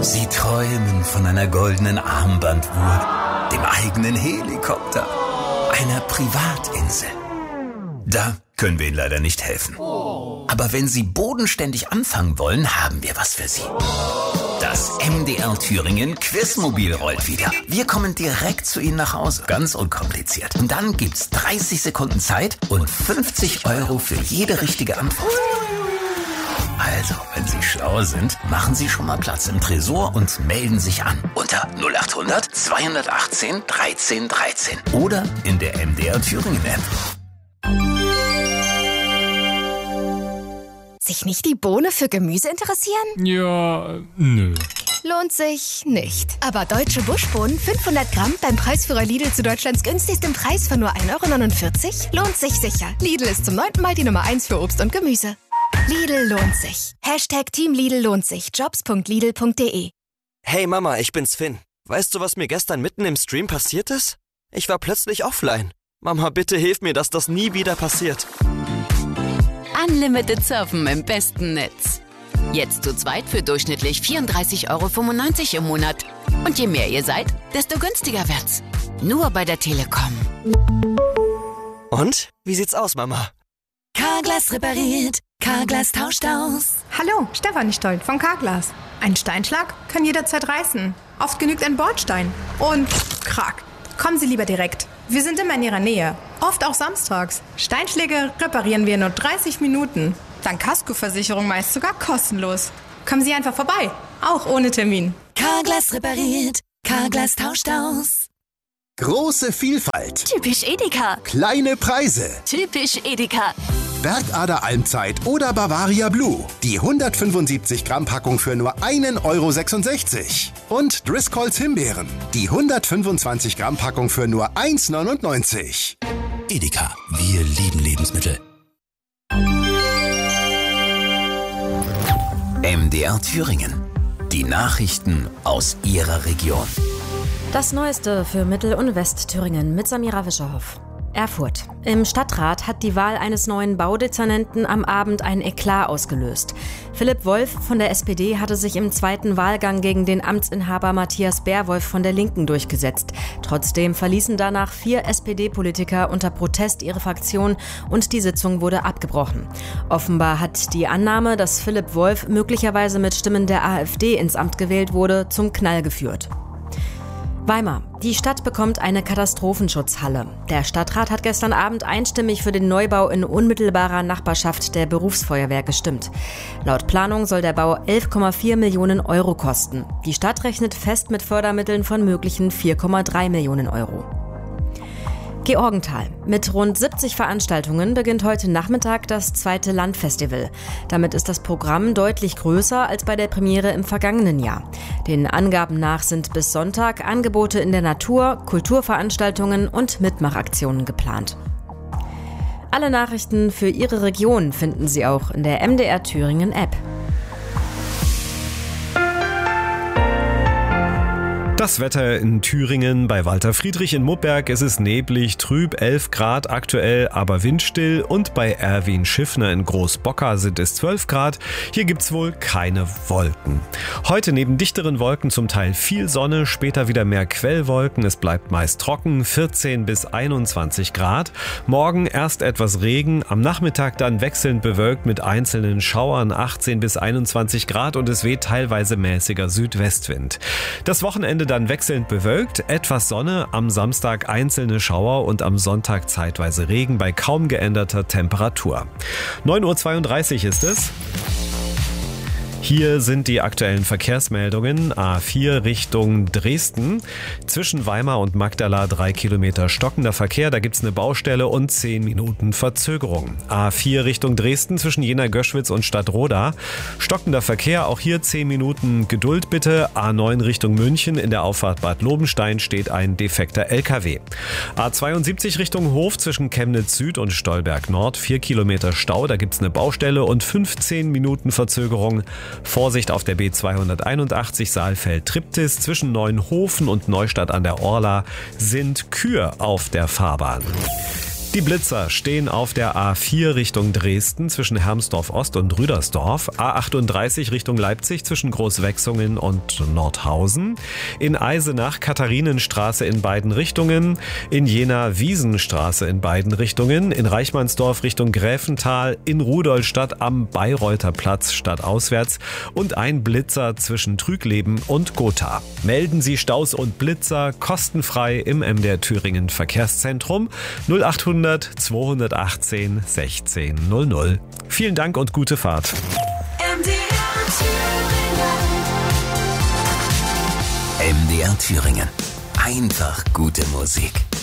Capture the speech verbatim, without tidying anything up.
Sie träumen von einer goldenen Armbanduhr, dem eigenen Helikopter, einer Privatinsel. Da können wir Ihnen leider nicht helfen. Aber wenn Sie bodenständig anfangen wollen, haben wir was für Sie. Das M D R Thüringen Quizmobil rollt wieder. Wir kommen direkt zu Ihnen nach Hause. Ganz unkompliziert. Und dann gibt's dreißig Sekunden Zeit und fünfzig Euro für jede richtige Antwort. Also, wenn Sie schlau sind, machen Sie schon mal Platz im Tresor und melden sich an. Unter null acht hundert zweihundertachtzehn dreizehn dreizehn. Oder in der M D R Thüringen App. Sich nicht die Bohne für Gemüse interessieren? Ja, nö. Lohnt sich nicht. Aber deutsche Buschbohnen fünfhundert Gramm beim Preisführer Lidl zu Deutschlands günstigstem Preis von nur ein Euro neunundvierzig lohnt sich sicher. Lidl ist zum neunten Mal die Nummer eins für Obst und Gemüse. Lidl lohnt sich. Hashtag Team Lidl lohnt sich. Jobs punkt lidl punkt de. Hey Mama, ich bin's Finn. Weißt du, was mir gestern mitten im Stream passiert ist? Ich war plötzlich offline. Mama, bitte hilf mir, dass das nie wieder passiert. Unlimited Surfen im besten Netz. Jetzt zu zweit für durchschnittlich vierunddreißig Euro fünfundneunzig im Monat. Und je mehr ihr seid, desto günstiger wird's. Nur bei der Telekom. Und? Wie sieht's aus, Mama? Carglass repariert. Carglass tauscht aus. Hallo, Stefanie Stoll von Carglass. Ein Steinschlag kann jederzeit reißen. Oft genügt ein Bordstein. Und krack. Kommen Sie lieber direkt. Wir sind immer in Ihrer Nähe. Oft auch samstags. Steinschläge reparieren wir in nur dreißig Minuten. Dank Kaskoversicherung meist sogar kostenlos. Kommen Sie einfach vorbei. Auch ohne Termin. Carglass repariert. Carglass tauscht aus. Große Vielfalt. Typisch Edeka. Kleine Preise. Typisch Edeka. Bergader Almzeit oder Bavaria Blue. Die hundertfünfundsiebzig Gramm Packung für nur ein Euro sechsundsechzig. Und Driscolls Himbeeren. Die hundertfünfundzwanzig Gramm Packung für nur eins Euro neunundneunzig. Edeka, wir lieben Lebensmittel. M D R Thüringen. Die Nachrichten aus Ihrer Region. Das Neueste für Mittel- und Westthüringen mit Samira Wischerhoff. Erfurt. Im Stadtrat hat die Wahl eines neuen Baudezernenten am Abend ein Eklat ausgelöst. Philipp Wolf von der S P D hatte sich im zweiten Wahlgang gegen den Amtsinhaber Matthias Bärwolf von der Linken durchgesetzt. Trotzdem verließen danach vier S P D-Politiker unter Protest ihre Fraktion und die Sitzung wurde abgebrochen. Offenbar hat die Annahme, dass Philipp Wolf möglicherweise mit Stimmen der AfD ins Amt gewählt wurde, zum Knall geführt. Weimar. Die Stadt bekommt eine Katastrophenschutzhalle. Der Stadtrat hat gestern Abend einstimmig für den Neubau in unmittelbarer Nachbarschaft der Berufsfeuerwehr gestimmt. Laut Planung soll der Bau elf Komma vier Millionen Euro kosten. Die Stadt rechnet fest mit Fördermitteln von möglichen vier Komma drei Millionen Euro. Georgenthal. Mit rund siebzig Veranstaltungen beginnt heute Nachmittag das zweite Landfestival. Damit ist das Programm deutlich größer als bei der Premiere im vergangenen Jahr. Den Angaben nach sind bis Sonntag Angebote in der Natur, Kulturveranstaltungen und Mitmachaktionen geplant. Alle Nachrichten für Ihre Region finden Sie auch in der M D R Thüringen App. Das Wetter in Thüringen bei Walter Friedrich in Muppberg. Es ist neblig, trüb, elf Grad aktuell, aber windstill. Und bei Erwin Schiffner in Großbocker sind es zwölf Grad. Hier gibt's wohl keine Wolken. Heute neben dichteren Wolken zum Teil viel Sonne, später wieder mehr Quellwolken. Es bleibt meist trocken, vierzehn bis einundzwanzig Grad. Morgen erst etwas Regen, am Nachmittag dann wechselnd bewölkt mit einzelnen Schauern, achtzehn bis einundzwanzig Grad und es weht teilweise mäßiger Südwestwind. Das Wochenende dann wechselnd bewölkt, etwas Sonne, am Samstag einzelne Schauer und am Sonntag zeitweise Regen bei kaum geänderter Temperatur. neun Uhr zweiunddreißig ist es. Hier sind die aktuellen Verkehrsmeldungen. A vier Richtung Dresden. Zwischen Weimar und Magdala drei Kilometer stockender Verkehr. Da gibt's eine Baustelle und zehn Minuten Verzögerung. A vier Richtung Dresden zwischen Jena-Göschwitz und Stadtroda. Stockender Verkehr. Auch hier zehn Minuten Geduld bitte. A neun Richtung München. In der Auffahrt Bad Lobenstein steht ein defekter L K W. A zweiundsiebzig Richtung Hof zwischen Chemnitz Süd und Stolberg Nord. vier Kilometer Stau. Da gibt's eine Baustelle und fünfzehn Minuten Verzögerung. Vorsicht auf der B zweihunderteinundachtzig Saalfeld-Triptis zwischen Neuenhofen und Neustadt an der Orla sind Kühe auf der Fahrbahn. Die Blitzer stehen auf der A vier Richtung Dresden zwischen Hermsdorf Ost und Rüdersdorf, A achtunddreißig Richtung Leipzig zwischen Großwechsungen und Nordhausen, in Eisenach Katharinenstraße in beiden Richtungen, in Jena Wiesenstraße in beiden Richtungen, in Reichmannsdorf Richtung Gräfental, in Rudolstadt am Bayreuther Platz stadtauswärts und ein Blitzer zwischen Trügleben und Gotha. Melden Sie Staus und Blitzer kostenfrei im M D R Thüringen Verkehrszentrum null achthundert zweihundertachtzehn sechzehn null null. Vielen Dank und gute Fahrt. M D R Thüringen. M D R Thüringen. Einfach gute Musik.